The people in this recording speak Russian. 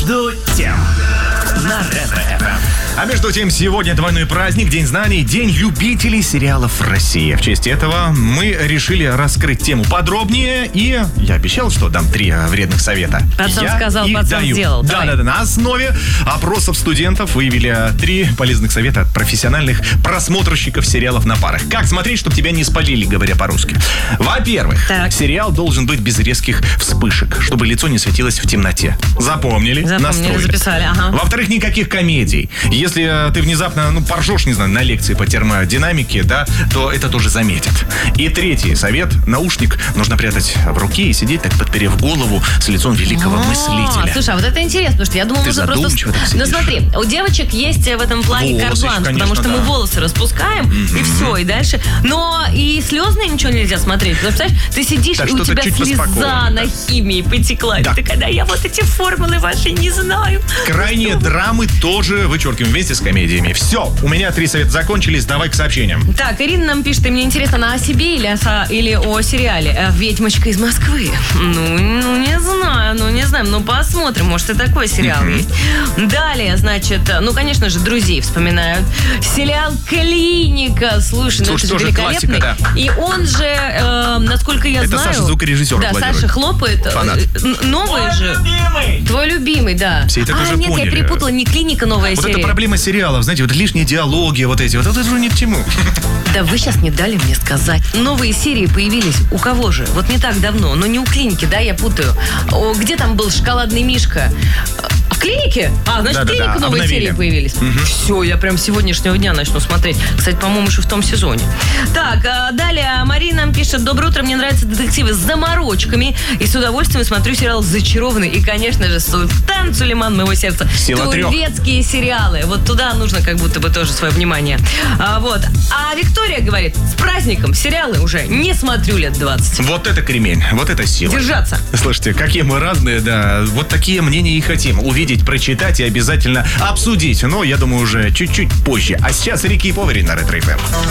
Между тем на Ретро-ФМ. А между тем, сегодня двойной праздник, День знаний, День любителей сериалов в России. В честь этого мы решили раскрыть тему подробнее, и я обещал, что дам 3 вредных совета. Пацан я сказал, их пацан даю. сделал. Да. На основе опросов студентов выявили 3 полезных совета от профессиональных просмотрщиков сериалов на парах. Как смотреть, чтобы тебя не спалили, говоря по-русски. Во-первых, сериал должен быть без резких вспышек, чтобы лицо не светилось в темноте. Запомнили? Настроили. Записали, ага. Во-вторых, никаких комедий. Если ты внезапно, поржешь, не знаю, на лекции по термодинамике, да, то это тоже заметят. И 3 совет. Наушник нужно прятать в руке и сидеть так, подперев голову с лицом великого мыслителя. Слушай, а вот это интересно, потому что я думала, нужно просто... Ну смотри, у девочек есть в этом плане карт-бланш, потому что мы волосы распускаем, и все, и дальше. Но и слезные ничего нельзя смотреть. Потому что, представляешь, ты сидишь, и у тебя слеза на химии потекла. Да. Ты когда я вот эти формулы ваши не знаю. Крайние драмы тоже вычеркиваем вместе с комедиями. Все, у меня 3 совета закончились, давай к сообщениям. Так, Ирина нам пишет, и мне интересно, она о себе или о сериале «Ведьмочка из Москвы». Не знаю, посмотрим, может и такой сериал есть. Далее, значит, конечно же, «Друзей» вспоминают. Сериал «Клиника». Слушай, это же великолепный. Классика, да. И он же, насколько я знаю... Это Саша, звукорежиссер. Да, Саша хлопает. Фанат. Новый же. Твой любимый, да. Все это тоже нет, поняли. Я перепутала, не «Клиника», новая серия. Вот это проблема сериалов, знаете, вот лишние диалоги, вот эти, вот это же ни к чему. Да вы сейчас не дали мне сказать. Новые серии появились у кого же? Вот не так давно, но не у «Клиники», да, я путаю. Где там был шоколадный Мишка? В «Клинике»? Значит, «Клиника» новые серии появились. Все, я прям с сегодняшнего дня начну смотреть. Кстати, по-моему, еще в том сезоне. Так, далее Марина нам пишет: доброе утро, мне нравятся детективы с заморочками. И с удовольствием смотрю сериал «Зачарованный». И, конечно же, «Султан Сулейман моего сердца». Турецкие сериалы. Вот туда нужно как будто бы тоже свое внимание. А Виктория говорит: с праздником, сериалы уже не смотрю лет 20. Вот это кремень, вот это сила. Держаться. Слушайте, какие мы разные, да. Вот такие мнения и хотим увидеть, прочитать и обязательно обсудить. Но, я думаю, уже чуть-чуть позже. А сейчас Рики и Повери на Ретро-ФМ.